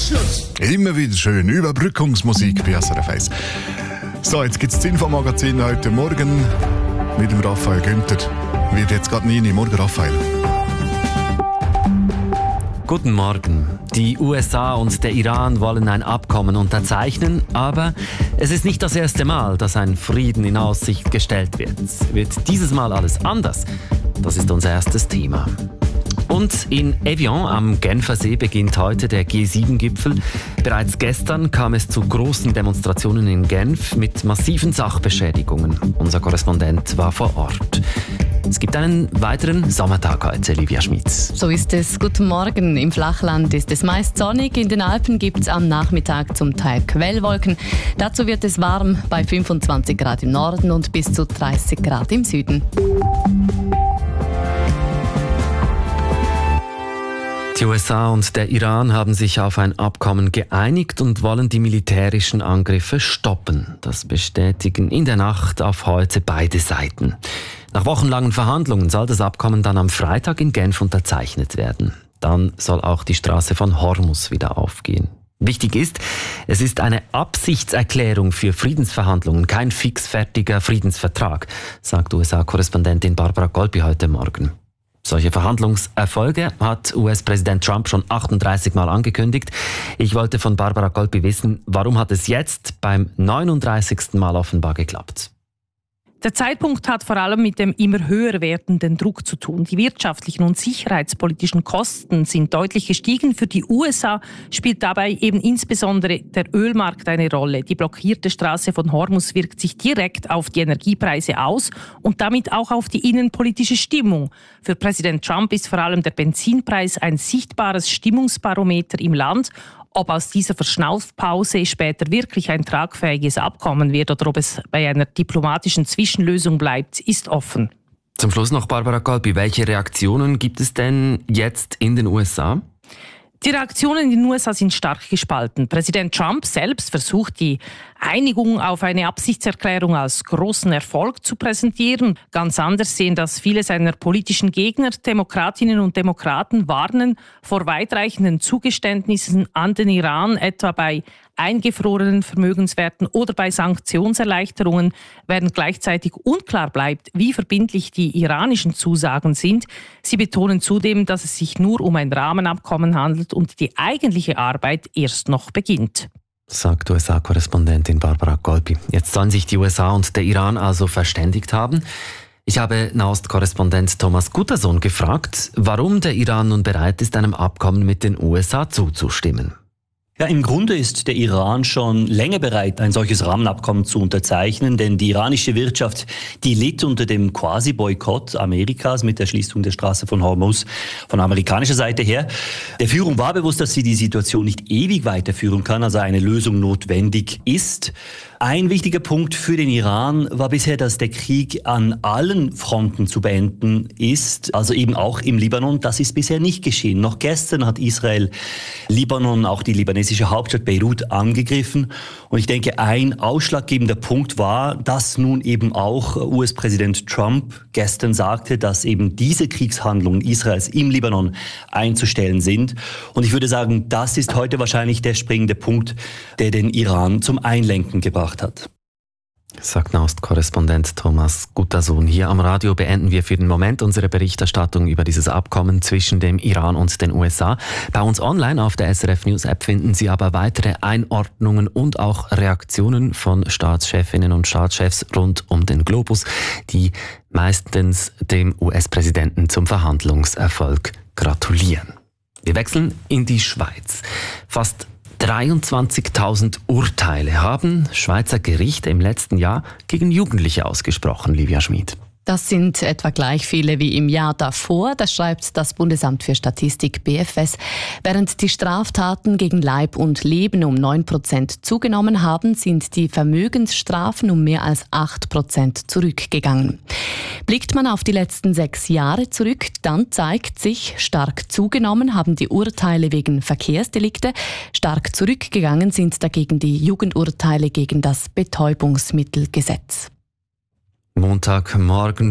Schluss. Immer wieder schön. Überbrückungsmusik bei SRF 1. So, jetzt gibt es das Infomagazin heute Morgen mit dem Raphael Günther. Wird jetzt gerade 9 Uhr. Morgen, Raphael. Guten Morgen. Die USA und der Iran wollen ein Abkommen unterzeichnen, aber es ist nicht das erste Mal, dass ein Frieden in Aussicht gestellt wird. Wird dieses Mal alles anders? Das ist unser erstes Thema. Und in Evian am Genfersee beginnt heute der G7-Gipfel. Bereits gestern kam es zu großen Demonstrationen in Genf mit massiven Sachbeschädigungen. Unser Korrespondent war vor Ort. Es gibt einen weiteren Sommertag heute, Livia Schmitz. So ist es. Guten Morgen. Im Flachland ist es meist sonnig. In den Alpen gibt es am Nachmittag zum Teil Quellwolken. Dazu wird es warm bei 25 Grad im Norden und bis zu 30 Grad im Süden. Die USA und der Iran haben sich auf ein Abkommen geeinigt und wollen die militärischen Angriffe stoppen. Das bestätigen in der Nacht auf heute beide Seiten. Nach wochenlangen Verhandlungen soll das Abkommen dann am Freitag in Genf unterzeichnet werden. Dann soll auch die Straße von Hormuz wieder aufgehen. Wichtig ist, es ist eine Absichtserklärung für Friedensverhandlungen, kein fixfertiger Friedensvertrag, sagt USA-Korrespondentin Barbara Golpi heute Morgen. Solche Verhandlungserfolge hat US-Präsident Trump schon 38 Mal angekündigt. Ich wollte von Barbara Golpi wissen, warum hat es jetzt beim 39. Mal offenbar geklappt? Der Zeitpunkt hat vor allem mit dem immer höher werdenden Druck zu tun. Die wirtschaftlichen und sicherheitspolitischen Kosten sind deutlich gestiegen. Für die USA spielt dabei eben insbesondere der Ölmarkt eine Rolle. Die blockierte Straße von Hormuz wirkt sich direkt auf die Energiepreise aus und damit auch auf die innenpolitische Stimmung. Für Präsident Trump ist vor allem der Benzinpreis ein sichtbares Stimmungsbarometer im Land. Ob aus dieser Verschnaufpause später wirklich ein tragfähiges Abkommen wird oder ob es bei einer diplomatischen Zwischenlösung bleibt, ist offen. Zum Schluss noch Barbara Golpi. Welche Reaktionen gibt es denn jetzt in den USA? Die Reaktionen in den USA sind stark gespalten. Präsident Trump selbst versucht, die Einigung auf eine Absichtserklärung als großen Erfolg zu präsentieren. Ganz anders sehen das viele seiner politischen Gegner. Demokratinnen und Demokraten warnen vor weitreichenden Zugeständnissen an den Iran, etwa bei eingefrorenen Vermögenswerten oder bei Sanktionserleichterungen, während gleichzeitig unklar bleibt, wie verbindlich die iranischen Zusagen sind. Sie betonen zudem, dass es sich nur um ein Rahmenabkommen handelt und die eigentliche Arbeit erst noch beginnt. Sagt USA-Korrespondentin Barbara Golpi. Jetzt sollen sich die USA und der Iran also verständigt haben. Ich habe Nahost-Korrespondent Thomas Guttersohn gefragt, warum der Iran nun bereit ist, einem Abkommen mit den USA zuzustimmen. Ja, im Grunde ist der Iran schon länger bereit, ein solches Rahmenabkommen zu unterzeichnen, denn die iranische Wirtschaft, die litt unter dem Quasi-Boykott Amerikas mit der Schließung der Straße von Hormuz von amerikanischer Seite her. Der Führung war bewusst, dass sie die Situation nicht ewig weiterführen kann, also eine Lösung notwendig ist. Ein wichtiger Punkt für den Iran war bisher, dass der Krieg an allen Fronten zu beenden ist, also eben auch im Libanon. Das ist bisher nicht geschehen. Noch gestern hat Israel Libanon, auch die libanesische Hauptstadt Beirut, angegriffen. Und ich denke, ein ausschlaggebender Punkt war, dass nun eben auch US-Präsident Trump gestern sagte, dass eben diese Kriegshandlungen Israels im Libanon einzustellen sind. Und ich würde sagen, das ist heute wahrscheinlich der springende Punkt, der den Iran zum Einlenken gebracht hat. Sagt Nahost-Korrespondent Thomas Guttersohn. Hier am Radio beenden wir für den Moment unsere Berichterstattung über dieses Abkommen zwischen dem Iran und den USA. Bei uns online auf der SRF News App finden Sie aber weitere Einordnungen und auch Reaktionen von Staatschefinnen und Staatschefs rund um den Globus, die meistens dem US-Präsidenten zum Verhandlungserfolg gratulieren. Wir wechseln in die Schweiz. Fast 23.000 Urteile haben Schweizer Gerichte im letzten Jahr gegen Jugendliche ausgesprochen, Livia Schmid. Das sind etwa gleich viele wie im Jahr davor, das schreibt das Bundesamt für Statistik BFS. Während die Straftaten gegen Leib und Leben um 9% zugenommen haben, sind die Vermögensstrafen um mehr als 8% zurückgegangen. Blickt man auf die letzten 6 Jahre zurück, dann zeigt sich, stark zugenommen haben die Urteile wegen Verkehrsdelikte, stark zurückgegangen sind dagegen die Jugendurteile gegen das Betäubungsmittelgesetz. Montagmorgen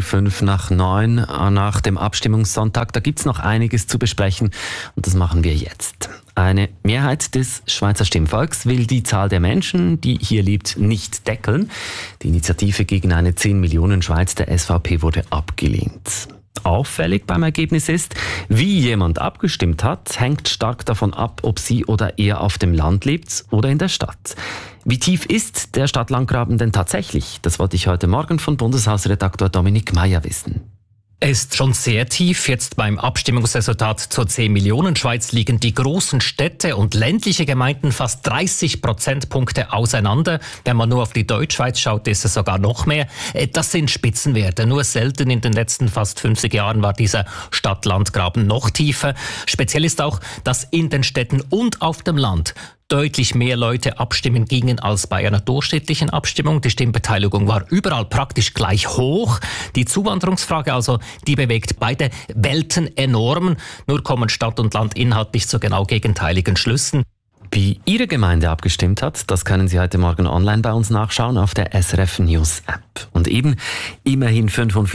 8:55 nach dem Abstimmungssonntag. Da gibt es noch einiges zu besprechen und das machen wir jetzt. Eine Mehrheit des Schweizer Stimmvolks will die Zahl der Menschen, die hier lebt, nicht deckeln. Die Initiative gegen eine 10 Millionen Schweiz der SVP wurde abgelehnt. Auffällig beim Ergebnis ist, wie jemand abgestimmt hat, hängt stark davon ab, ob sie oder er auf dem Land lebt oder in der Stadt. Wie tief ist der Stadt-Land-Graben denn tatsächlich? Das wollte ich heute Morgen von Bundeshausredaktor Dominik Meier wissen. Er ist schon sehr tief. Jetzt beim Abstimmungsresultat zur 10 Millionen Schweiz liegen die großen Städte und ländliche Gemeinden fast 30 Prozentpunkte auseinander. Wenn man nur auf die Deutschschweiz schaut, ist es sogar noch mehr. Das sind Spitzenwerte. Nur selten in den letzten fast 50 Jahren war dieser Stadt-Land-Graben noch tiefer. Speziell ist auch, dass in den Städten und auf dem Land deutlich mehr Leute abstimmen gingen als bei einer durchschnittlichen Abstimmung. Die Stimmbeteiligung war überall praktisch gleich hoch. Die Zuwanderungsfrage also, die bewegt beide Welten enorm. Nur kommen Stadt und Land inhaltlich zu genau gegenteiligen Schlüssen. Wie Ihre Gemeinde abgestimmt hat, das können Sie heute Morgen online bei uns nachschauen auf der SRF News App. Und eben, immerhin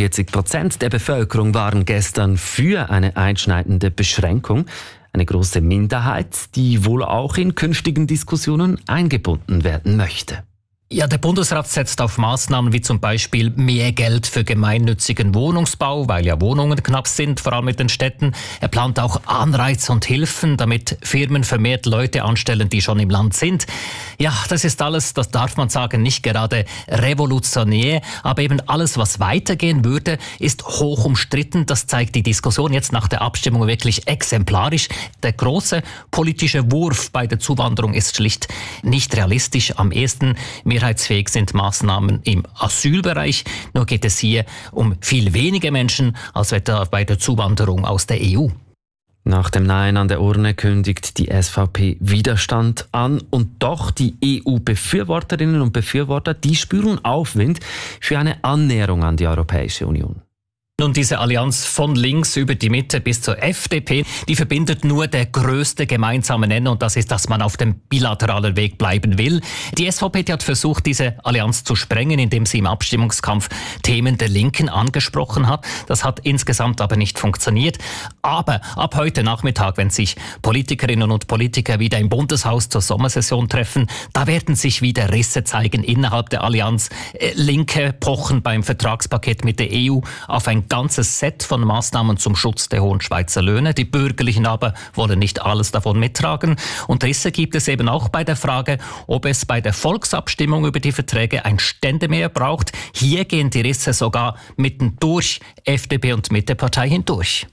45% der Bevölkerung waren gestern für eine einschneidende Beschränkung. Eine große Minderheit, die wohl auch in künftigen Diskussionen eingebunden werden möchte. Ja, der Bundesrat setzt auf Maßnahmen wie zum Beispiel mehr Geld für gemeinnützigen Wohnungsbau, weil ja Wohnungen knapp sind, vor allem in den Städten. Er plant auch Anreize und Hilfen, damit Firmen vermehrt Leute anstellen, die schon im Land sind. Ja, das ist alles, das darf man sagen, nicht gerade revolutionär, aber eben alles, was weitergehen würde, ist hoch umstritten. Das zeigt die Diskussion jetzt nach der Abstimmung wirklich exemplarisch. Der große politische Wurf bei der Zuwanderung ist schlicht nicht realistisch. Am ehesten mehrheitsfähig sind Maßnahmen im Asylbereich. Nur geht es hier um viel weniger Menschen als etwa bei der Zuwanderung aus der EU. Nach dem Nein an der Urne kündigt die SVP Widerstand an. Und doch die EU-Befürworterinnen und Befürworter, die spüren Aufwind für eine Annäherung an die Europäische Union. Nun, diese Allianz von links über die Mitte bis zur FDP, die verbindet nur der größte gemeinsame Nenner und das ist, dass man auf dem bilateralen Weg bleiben will. Die SVP die hat versucht, diese Allianz zu sprengen, indem sie im Abstimmungskampf Themen der Linken angesprochen hat. Das hat insgesamt aber nicht funktioniert. Aber ab heute Nachmittag, wenn sich Politikerinnen und Politiker wieder im Bundeshaus zur Sommersession treffen, da werden sich wieder Risse zeigen innerhalb der Allianz. Linke pochen beim Vertragspaket mit der EU auf ein ganzes Set von Maßnahmen zum Schutz der hohen Schweizer Löhne. Die Bürgerlichen aber wollen nicht alles davon mittragen. Und Risse gibt es eben auch bei der Frage, ob es bei der Volksabstimmung über die Verträge ein Ständemehr braucht. Hier gehen die Risse sogar mitten durch FDP und Mittepartei hindurch.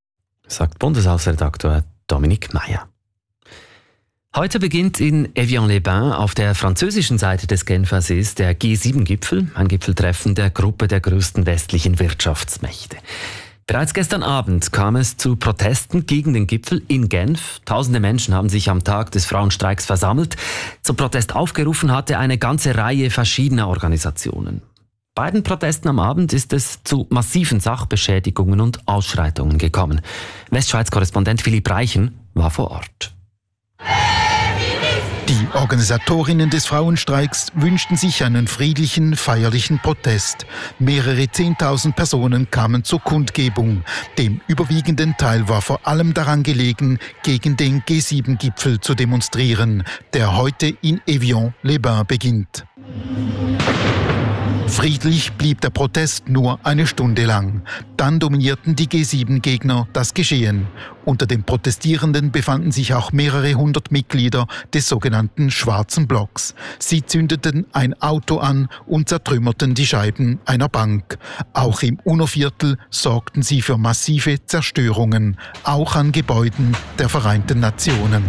Sagt Bundeshausredaktor Dominik Meier. Heute beginnt in Evian-les-Bains auf der französischen Seite des Genfer Sees der G7-Gipfel, ein Gipfeltreffen der Gruppe der größten westlichen Wirtschaftsmächte. Bereits gestern Abend kam es zu Protesten gegen den Gipfel in Genf. Tausende Menschen haben sich am Tag des Frauenstreiks versammelt. Zum Protest aufgerufen hatte eine ganze Reihe verschiedener Organisationen. Bei den Protesten am Abend ist es zu massiven Sachbeschädigungen und Ausschreitungen gekommen. Westschweiz-Korrespondent Philipp Reichen war vor Ort. Die Organisatorinnen des Frauenstreiks wünschten sich einen friedlichen, feierlichen Protest. Mehrere 10.000 Personen kamen zur Kundgebung. Dem überwiegenden Teil war vor allem daran gelegen, gegen den G7-Gipfel zu demonstrieren, der heute in Evian-les-Bains beginnt. Friedlich blieb der Protest nur eine Stunde lang. Dann dominierten die G7-Gegner das Geschehen. Unter den Protestierenden befanden sich auch mehrere hundert Mitglieder des sogenannten Schwarzen Blocks. Sie zündeten ein Auto an und zertrümmerten die Scheiben einer Bank. Auch im UNO-Viertel sorgten sie für massive Zerstörungen, auch an Gebäuden der Vereinten Nationen.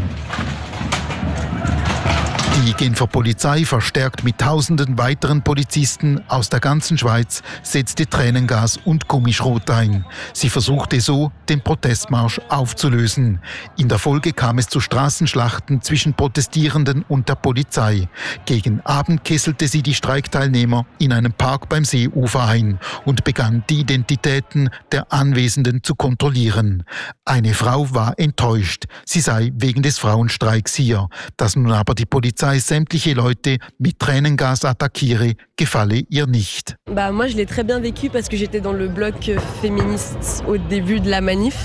Die Genfer Polizei, verstärkt mit tausenden weiteren Polizisten aus der ganzen Schweiz, setzte Tränengas und Gummischrot ein. Sie versuchte so, den Protestmarsch aufzulösen. In der Folge kam es zu Straßenschlachten zwischen Protestierenden und der Polizei. Gegen Abend kesselte sie die Streikteilnehmer in einem Park beim Seeufer ein und begann, die Identitäten der Anwesenden zu kontrollieren. Eine Frau war enttäuscht. Sie sei wegen des Frauenstreiks hier. Dass nun aber die Polizei Polizei sämtliche Leute mit Tränengas attackiere, gefalle ihr nicht. Moi, je l'ai très bien vécu parce que j'étais dans le bloc féministe au début de la manif.